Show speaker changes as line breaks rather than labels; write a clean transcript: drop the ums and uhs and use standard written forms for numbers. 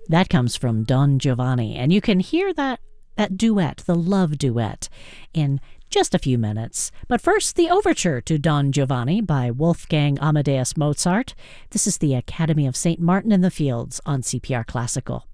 That comes from Don Giovanni, and you can hear that duet, the love duet, in just a few minutes. But first, the overture to Don Giovanni by Wolfgang Amadeus Mozart. This is the Academy of St. Martin in the Fields on CPR Classical.